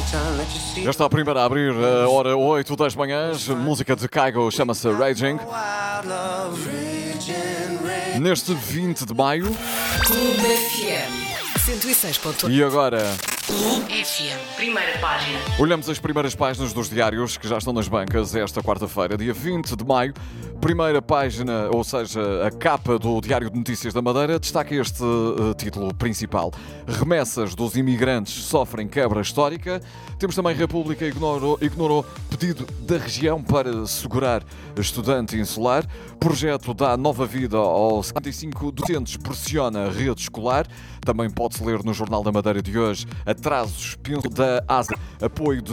Já está a primeira a abrir a hora 8 das manhãs. Música de Kygo chama-se Raging. Neste 20 de maio. Clube FM 106.8. E agora Clube FM, primeira página. olhamos as primeiras páginas dos diários que já estão nas bancas esta quarta-feira, dia 20 de maio. Primeira página, ou seja, a capa do Diário de Notícias da Madeira, destaca este título principal. Remessas dos imigrantes sofrem quebra histórica. Temos também República ignorou pedido da região para segurar estudante insular. Projeto dá nova vida aos 55 docentes, pressiona a rede escolar. Também pode-se ler no Jornal da Madeira de hoje atrasos da ASA, apoio de